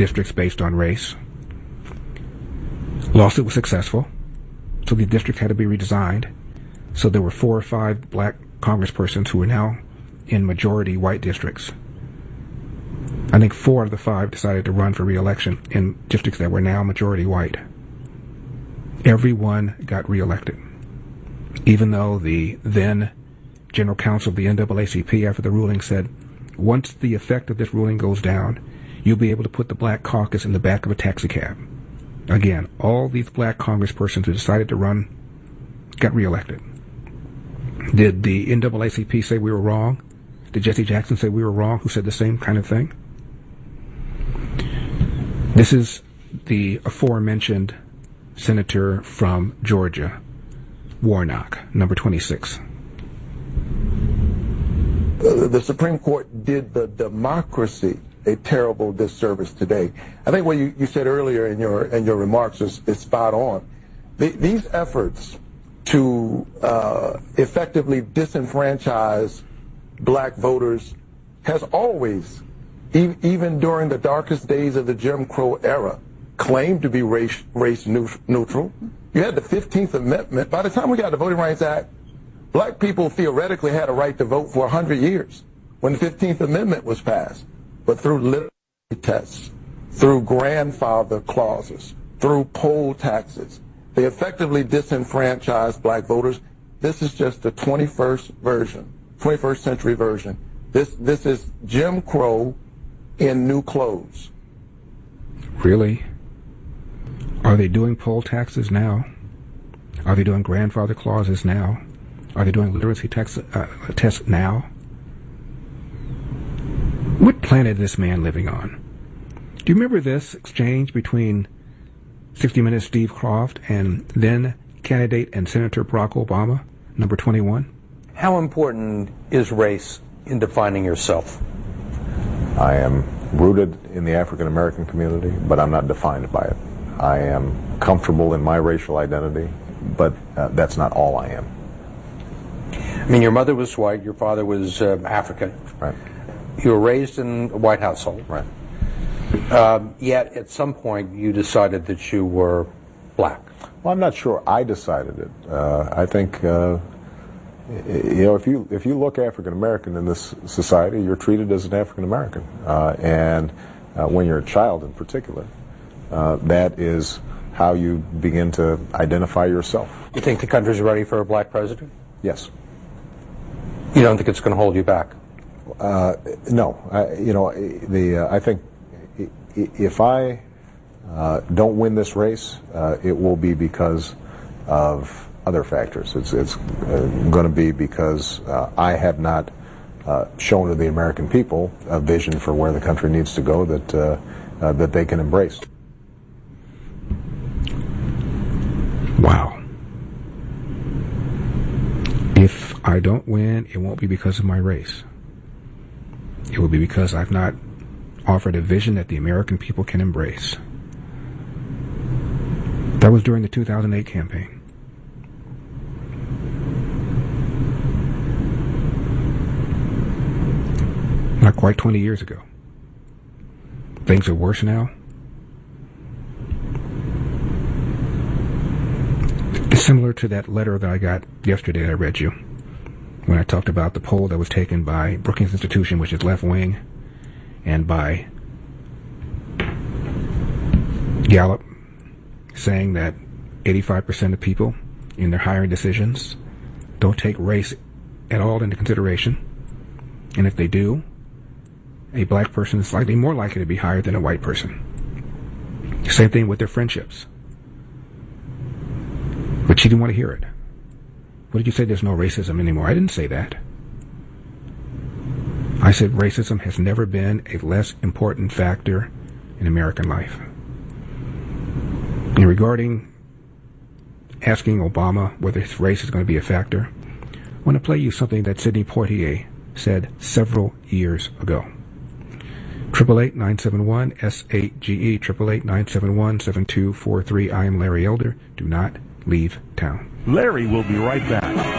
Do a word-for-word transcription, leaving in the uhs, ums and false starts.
districts based on race. Lawsuit was successful, so the district had to be redesigned. So there were four or five black congresspersons who are now in majority white districts. I think four of the five decided to run for re-election in districts that were now majority white. Everyone got re-elected, even though the then general counsel of the N double A C P, after the ruling, said, once the effect of this ruling goes down, you'll be able to put the black caucus in the back of a taxi cab. Again, all these black congresspersons who decided to run got re-elected. Did the N double A C P say we were wrong? Did Jesse Jackson say we were wrong, who said the same kind of thing? This is the aforementioned senator from Georgia, Warnock, number twenty-six. The Supreme Court did the democracy a terrible disservice today. I think what you, you said earlier in your in your remarks is, is spot on. The, these efforts to uh, effectively disenfranchise black voters has always, e- even during the darkest days of the Jim Crow era, claimed to be race, race neutral. You had the fifteenth Amendment. By the time we got the Voting Rights Act, black people theoretically had a right to vote for one hundred years when the fifteenth Amendment was passed. But through literacy tests, through grandfather clauses, through poll taxes, they effectively disenfranchised black voters. This is just the twenty-first version, twenty-first century version. This this is Jim Crow in new clothes. Really? Are they doing poll taxes now? Are they doing grandfather clauses now? Are they doing literacy text, uh, tests now? What planet is this man living on? Do you remember this exchange between sixty minutes Steve Kroft and then candidate and Senator Barack Obama, number twenty-one? How important is race in defining yourself? I am rooted in the African American community, but I'm not defined by it. I am comfortable in my racial identity, but uh, that's not all I am. I mean, your mother was white, your father was uh, African. Right. You were raised in a white household. Right. Um, yet, at some point, you decided that you were black. Well, I'm not sure I decided it. Uh, I think, uh, you know, if you if you look African American in this society, you're treated as an African American, uh, and uh, when you're a child, in particular, uh, that is how you begin to identify yourself. You think the country's ready for a black president? Yes. You don't think it's going to hold you back? Uh, no. I, you know, the uh, I think if I uh, don't win this race, uh, it will be because of other factors. It's it's uh, going to be because uh, I have not uh, shown to the American people a vision for where the country needs to go that uh, uh, that they can embrace. Wow. If I don't win, it won't be because of my race. It will be because I've not offered a vision that the American people can embrace. That was during the two thousand eight campaign. Not quite twenty years ago. Things are worse now. It's similar to that letter that I got yesterday that I read you when I talked about the poll that was taken by Brookings Institution, which is left wing, and by Gallup, saying that eighty-five percent of people in their hiring decisions don't take race at all into consideration. And if they do, a black person is slightly more likely to be hired than a white person. Same thing with their friendships. But she didn't want to hear it. What did you say? There's no racism anymore. I didn't say that. I said racism has never been a less important factor in American life. And regarding asking Obama whether his race is going to be a factor, I want to play you something that Sidney Poitier said several years ago. triple eight nine seven one S eight G E, triple eight nine seven one seven two four three. I am Larry Elder. Do not leave town. Larry will be right back.